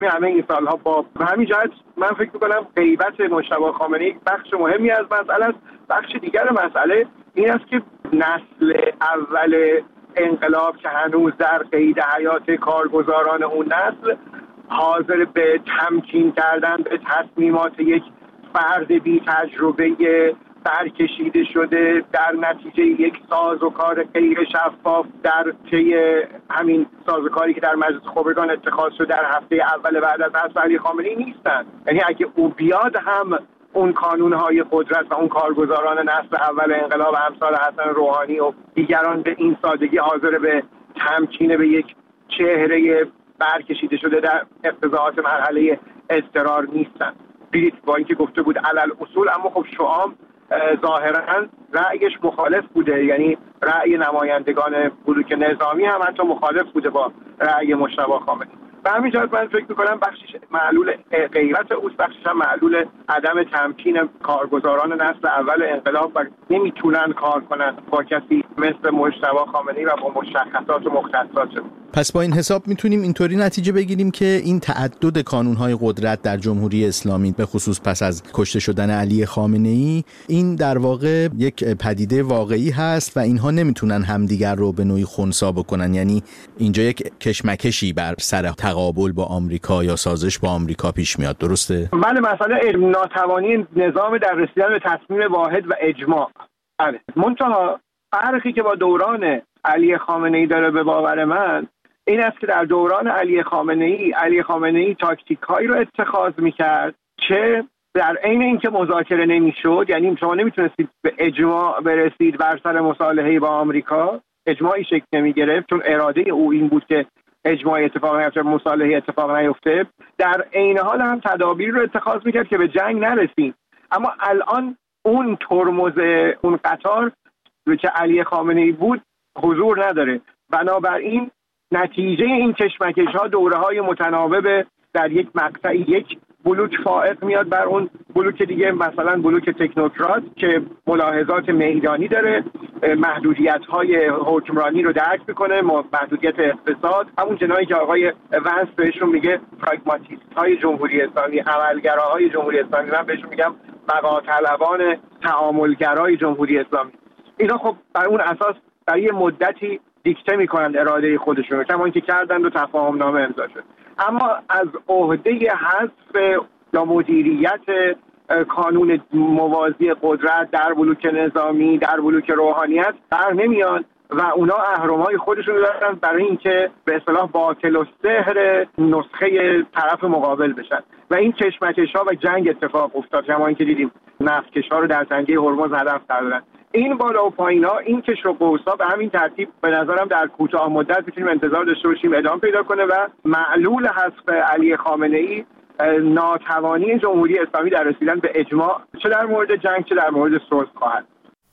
همه این سالها با همین جهت من فکر می‌کنم غیبت مجتبی خامنه‌ای بخش مهمی از مسئله است. بخش دیگر مسئله این است که نسل اول انقلاب که هنوز در قید حیات کارگزاران اون نسل حاضر به تمکین کردن به تصمیمات یک فرد بی تجربه برکشیده شده در نتیجه یک سازوکار غیر شفاف در طی همین سازوکاری که در مجلس خبرگان اتخاذ شده در هفته اول بعد از حذف علی خامنه‌ای نیستن. یعنی اگه او بیاد هم اون کانونهای قدرت و اون کارگزاران نسل اول انقلاب امثال حسن روحانی و دیگران به این سادگی حاضر به تمکین به یک چهره برکشیده شده در اقتضاعات مرحله اضطرار نیستن. دیدید با اینکه گفته بود علل اصول، اما خب شعام ظاهرا رأیش مخالف بوده، یعنی رأی نمایندگان بلوک نظامی هم حتی مخالف بوده با رأی مجتبی خامنه‌ای. به همین جهت من فکر می‌کنم بخشش معلول غیرت اوست، بخشش هم معلول عدم تمکین کارگزاران نسل اول انقلاب و نمیتونن کار کنن با کسی مثل مجتبی خامنه‌ای و با مشخصات و مختصات. پس با این حساب میتونیم اینطوری نتیجه بگیریم که این تعدد کانون‌های قدرت در جمهوری اسلامی به خصوص پس از کشته شدن علی خامنه‌ای این در واقع یک پدیده واقعی هست و اینها نمیتونن همدیگر رو به نوعی خنثی بکنن، یعنی اینجا یک کشمکشی بر سر تقابل با آمریکا یا سازش با آمریکا پیش میاد. درسته؟ بله، مسئله ناتوانی نظام در رسیدن به تصمیم واحد و اجماع. بله، منتها فرقی که با دوران علی خامنه‌ای داره به باور من این است که در دوران علی خامنه‌ای تاکتیک‌هایی رو اتخاذ می‌کرد که در عین اینکه مذاکره نمی‌شد، یعنی شما نمی‌تونستید به اجماع برسید بر سر مصالحه با آمریکا، اجماعی شکل نمی‌گرفت چون اراده او این بود که اجماع اتفاق نیفته، مصالحه اتفاق نیفته. در عین حال هم تدابیر رو اتخاذ می‌کرد که به جنگ نرسیم. اما الان اون ترمز اون قطار که علی خامنه‌ای بود حضور نداره. بنابراین نتیجه این کشمکش‌ها دوره‌های متناوب در یک مقطع یک بلوک فائق میاد بر اون بلوک دیگه، مثلا بلوک تکنوکرات که ملاحظات میدانی داره، محدودیت‌های حکمرانی رو درک می‌کنه، محدودیت اقتصاد، همون جنایی که آقای ونس بهشون میگه پراگماتیست‌های جمهوری اسلامی، عملگراهای جمهوری اسلامی، من بهشون میگم بقاطلبان تعاملگرای جمهوری اسلامی. اینا خب بر اون اساس در یه مدتی دیکته میکنند اراده خودشون، کما اینکه کردند و تفاهم نامه امضا شد. اما از عهده حذف یا مدیریت کانون موازی قدرت در بلوک نظامی، در بلوک روحانیت بر نمیان و اونا اهرم‌های خودشون دارن برای اینکه به اصطلاح باطل و سحر نسخه طرف مقابل بشن و این کشمکش‌ها و جنگ اتفاق افتاد. کما اینکه دیدیم نفتکش‌ها رو در تنگه هرمز هدف کردن. این بالا و پایین‌ها، این کشر و قوس‌ها به همین ترتیب به نظرم در کوتاه مدت می‌تونیم انتظار داشته باشیم ادامه پیدا کنه و معلول حذف علی خامنه‌ای ناتوانی جمهوری اسلامی در رسیدن به اجماع چه در مورد جنگ چه در مورد صلح خواهد.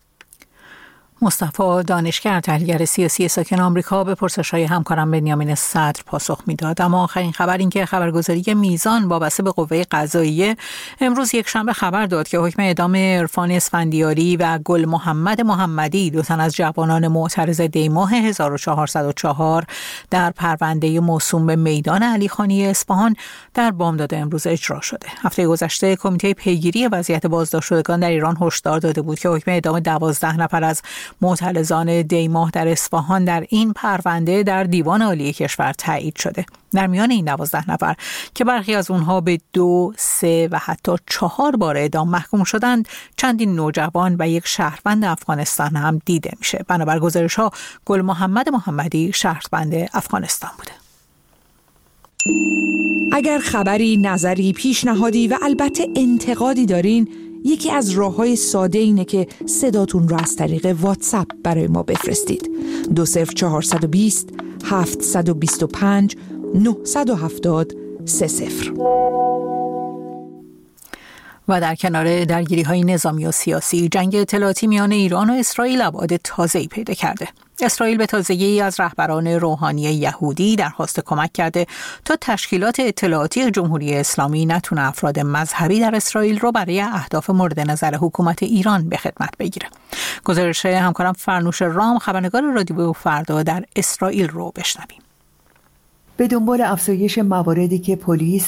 مصطفی دانشگر، تحلیلگر سیاسی ساکن آمریکا، به پرسش‌های همکارم بنیامین صدر پاسخ میداد. اما آخرین خبر این که خبرگزاری میزان وابسته به قوه قضاییه امروز یکشنبه خبر داد که حکم اعدام عرفان اسفندیاری و گل محمد محمدی، دو تن از جوانان معترض دی‌ماه 1404 در پرونده موسوم به میدان علی خانی اصفهان در بامداد امروز اجرا شده. هفته گذشته کمیته پیگیری وضعیت بازداشتشدگان در ایران هشدار داده بود که حکم اعدام 12 نفر از معترضان دی‌ماه در اصفهان در این پرونده در دیوان عالی کشور تایید شده. در میان این 12 نفر که برخی از اونها به 2، 3 و حتی 4 بار اعدام محکوم شدند، چندین نوجوان و یک شهروند افغانستان هم دیده میشه. بنابر گزارش‌ها گل محمد محمدی شهروند افغانستان بوده. اگر خبری، نظری، پیشنهادی و البته انتقادی دارین، یکی از راه‌های ساده اینه که صداتون رو از طریق واتساپ برای ما بفرستید. 20420 725 970 30. و در کنار درگیری‌های نظامی و سیاسی، جنگ اطلاعاتی میان ایران و اسرائیل ابعاد تازه‌ای پیدا کرده. اسرائیل به تازگی از رهبران روحانی یهودی درخواست کمک کرده تا تشکیلات اطلاعاتی جمهوری اسلامی نتونه افراد مذهبی در اسرائیل رو برای اهداف مورد نظر حکومت ایران به خدمت بگیره. گزارش همکارم فرنوش رام، خبرنگار رادیو فردا در اسرائیل رو بشنویم. به دنبال افزایش مواردی که پلیس